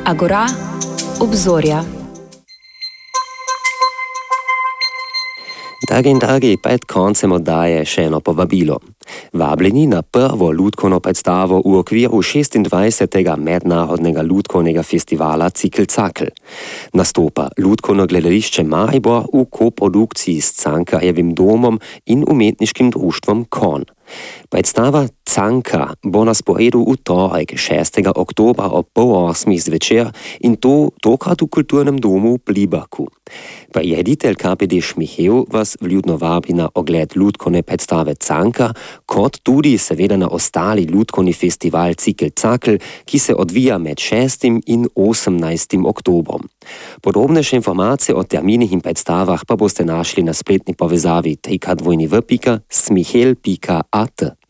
Agora, obzorja. Dragi, pred koncem oddaje še eno povabilo. Vabljeni na prvo lutkovno predstavo v okviru 26. mednarodnega lutkovnega festivala Cikl-Cakl. Nastopa Lutkovno gledališče Maribor v koprodukciji s Cankarjevim domom in umetniškim društvom KON. Predstava Canka bo na sporedu v torek 6. oktobra ob 7:30 zvečer in tokrat v kulturnem domu v Pliberku. Prireditelj KPD Šmihev vas vljudno vabi na ogled lutkovne predstave Canka, kot tudi seveda na ostali lutkovni festival Cikl-Cakl, ki se odvija med 6. in 18. oktobrom. Podrobnejše informacije o terminih in predstavah pa boste našli na spletni povezavi www.smihel.at.